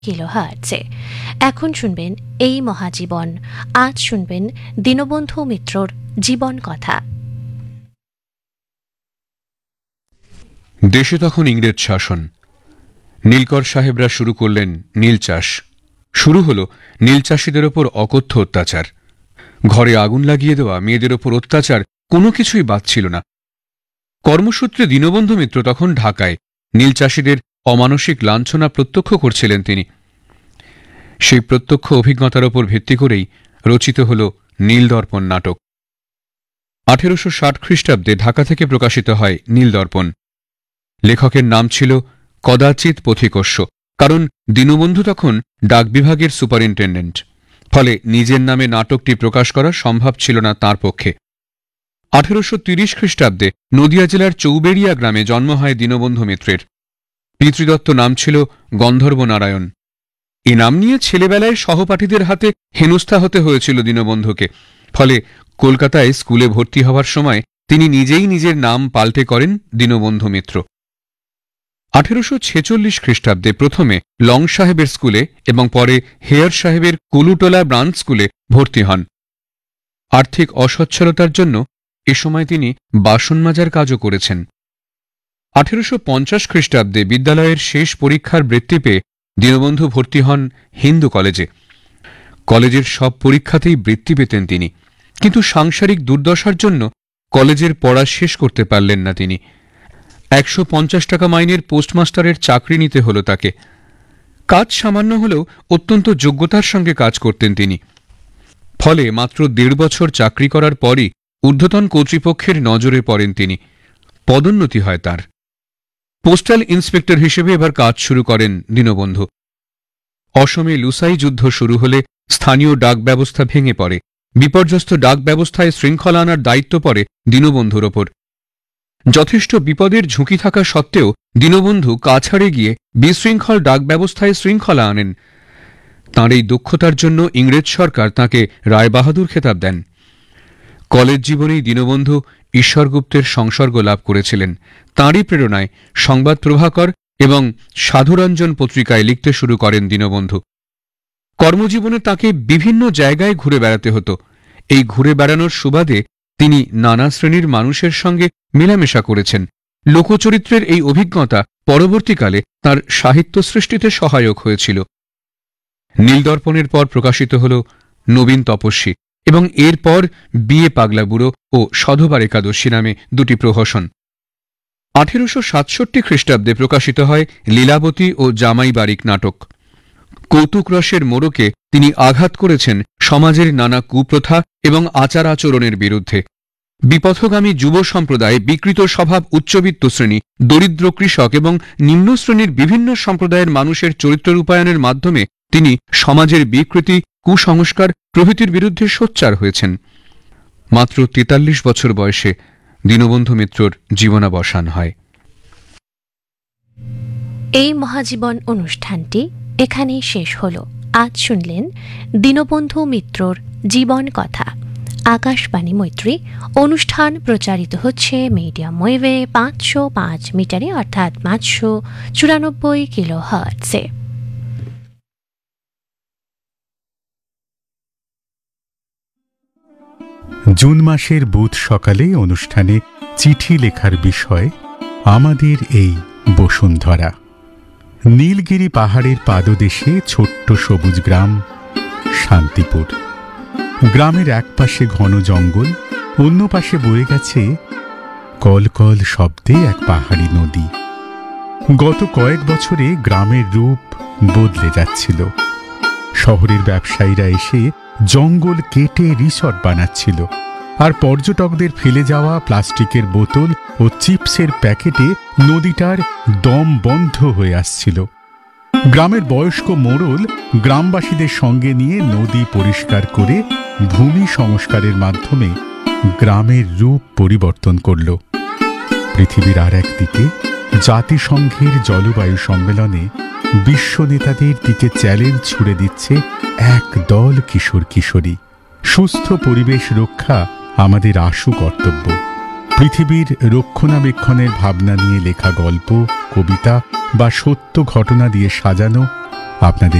কিলোহার্টজে। এখন শুনবেন এই মহাজীবন। আজ শুনবেন দীনবন্ধু মিত্রর জীবন কথা। দেশে তখন ইংরেজ শাসন। নীলকর সাহেবরা শুরু করলেন নীল চাষ। শুরু হলো নীল চাষিদের ওপর অকথ্য অত্যাচার। ঘরে আগুন লাগিয়ে দেওয়া, মেয়েদের ওপর অত্যাচার, কোনো কিছুই বাদ ছিল না। কর্মসূত্রে দীনবন্ধু মিত্র তখন ঢাকায় নীল চাষিদের অমানসিক লাঞ্ছনা প্রত্যক্ষ করছিলেন তিনি। সেই প্রত্যক্ষ অভিজ্ঞতার ওপর ভিত্তি করেই রচিত হল নীলদর্পণ নাটক। 1860 খ্রিস্টাব্দে ঢাকা থেকে প্রকাশিত হয় নীলদর্পণ। লেখকের নাম ছিল কদাচিৎ পথিকস্য, কারণ দীনবন্ধু তখন ডাক বিভাগের সুপারিনটেন্ডেন্ট। ফলে নিজের নামে নাটকটি প্রকাশ করা সম্ভব ছিল না তাঁর পক্ষে। 1830 খ্রিস্টাব্দে নদিয়া জেলার চৌবেড়িয়া গ্রামে জন্ম হয় দীনবন্ধু মিত্রের। পিতৃদত্ত নাম ছিল গন্ধর্ব নারায়ণ। এ নাম নিয়ে ছেলেবেলায় সহপাঠীদের হাতে হেনস্থা হতে হয়েছিল দীনবন্ধুকে। ফলে কলকাতায় স্কুলে ভর্তি হওয়ার সময় তিনি নিজেই নিজের নাম পাল্টে করেন দীনবন্ধু মিত্র। 1846 খ্রিস্টাব্দে প্রথমে লং সাহেবের স্কুলে এবং পরে হেয়ার সাহেবের কুলুটোলা ব্রাঞ্চ স্কুলে ভর্তি হন। আর্থিক অসচ্ছলতার জন্য এ সময় তিনি বাসন মাজার কাজও করেছেন। 1850 খ্রিস্টাব্দে বিদ্যালয়ের শেষ পরীক্ষার বৃত্তি পেয়ে দীনবন্ধু ভর্তি হন হিন্দু কলেজে। কলেজের সব পরীক্ষাতেই বৃত্তি পেতেন তিনি, কিন্তু সাংসারিক দুর্দশার জন্য কলেজের পড়া শেষ করতে পারলেন না তিনি। 150 টাকা মাইনের পোস্টমাস্টারের চাকরি নিতে হল তাকে। কাজ সামান্য হলেও অত্যন্ত যোগ্যতার সঙ্গে কাজ করতেন তিনি। ফলে মাত্র 1.5 বছর চাকরি করার পরই ঊর্ধ্বতন কর্তৃপক্ষের নজরে পড়েন তিনি। পদোন্নতি হয় তার। পোস্টাল ইন্সপেক্টর হিসেবে এবার কাজ শুরু করেন দীনবন্ধু। অসমে লুসাই যুদ্ধ শুরু হলে স্থানীয় ডাক ব্যবস্থা ভেঙে পড়ে। বিপর্যস্ত ডাক ব্যবস্থায় শৃঙ্খলা আনার দায়িত্ব পড়ে দীনবন্ধুর ওপর। যথেষ্ট বিপদের ঝুঁকি থাকা সত্ত্বেও দীনবন্ধু কাছাড়ে গিয়ে বিশৃঙ্খল ডাক ব্যবস্থায় শৃঙ্খলা আনেন। তাঁর এই দক্ষতার জন্য ইংরেজ সরকার তাঁকে রায়বাহাদুর খেতাব দেন। কলেজ জীবনেই দীনবন্ধু ঈশ্বরগুপ্তের সংসর্গ লাভ করেছিলেন। তাঁরই প্রেরণায় সংবাদ প্রভাকর এবং সাধুরঞ্জন পত্রিকায় লিখতে শুরু করেন দীনবন্ধু। কর্মজীবনে তাঁকে বিভিন্ন জায়গায় ঘুরে বেড়াতে হতো। এই ঘুরে বেড়ানোর সুবাদে তিনি নানা শ্রেণীর মানুষের সঙ্গে মেলামেশা করেছেন। লোকচরিত্রের এই অভিজ্ঞতা পরবর্তীকালে তাঁর সাহিত্য সৃষ্টিতে সহায়ক হয়েছিল। নীলদর্পণের পর প্রকাশিত হল নবীন তপস্বী এবং এরপর বিয়ে পাগলা বুড়ো ও সধবার একাদশী নামে দুটি প্রহসন। 1867 খ্রিস্টাব্দে প্রকাশিত হয় লীলাবতী ও জামাই বারিক নাটক। কৌতুক রসের মোড়কে তিনি আঘাত করেছেন সমাজের নানা কুপ্রথা এবং আচার আচরণের বিরুদ্ধে। বিপথগামী যুব সম্প্রদায়, বিকৃত স্বভাব উচ্চবিত্ত শ্রেণী, দরিদ্র কৃষক এবং নিম্ন শ্রেণীর বিভিন্ন সম্প্রদায়ের মানুষের চরিত্র রূপায়ণের মাধ্যমে তিনি সমাজের বিকৃতি, কুসংস্কার প্রভৃতির বিরুদ্ধে সোচ্চার হয়েছেন। মাত্র 43 বছর বয়সে দীনবন্ধু মিত্রর জীবনাবসান হয়। এই মহাজীবন অনুষ্ঠানটি এখানেই শেষ হল। আজ শুনলেন দীনবন্ধু মিত্রর জীবন কথা। আকাশবাণী মৈত্রী অনুষ্ঠান প্রচারিত হচ্ছে মিডিয়াম ওয়েভে 505 মিটারে অর্থাৎ 594 কিলোহার্টজে। জুন মাসের বুধ সকালে অনুষ্ঠানে চিঠি লেখার বিষয় আমাদের এই বসুন্ধরা। নীলগিরি পাহাড়ের পাদদেশে ছোট্ট সবুজ গ্রাম শান্তিপুর। গ্রামের এক পাশে ঘন জঙ্গল, অন্য পাশে বয়ে গেছে কলকল শব্দে এক পাহাড়ি নদী। গত কয়েক বছরে গ্রামের রূপ বদলে যাচ্ছিল। শহরের ব্যবসায়ীরা এসে জঙ্গল কেটে রিসর্ট বানাচ্ছিল, আর পর্যটকদের ফেলে যাওয়া প্লাস্টিকের বোতল ও চিপসের প্যাকেটে নদীটার দম বন্ধ হয়ে আসছিল। গ্রামের বয়স্ক মোড়ল গ্রামবাসীদের সঙ্গে নিয়ে নদী পরিষ্কার করে ভূমি সংস্কারের মাধ্যমে গ্রামের রূপ পরিবর্তন করল। পৃথিবীর আর একদিকে জাতিসংঘের জলবায়ু সম্মেলনে বিশ্ব নেতাদের দিকে চ্যালেঞ্জ ছুড়ে দিচ্ছে এক দল কিশোর কিশোরী। সুস্থ পরিবেশ রক্ষা আমাদের আশু কর্তব্য। পৃথিবীর রক্ষণাবেক্ষণের ভাবনা নিয়ে লেখা গল্প, কবিতা বা সত্য ঘটনা দিয়ে সাজানো আপনাদের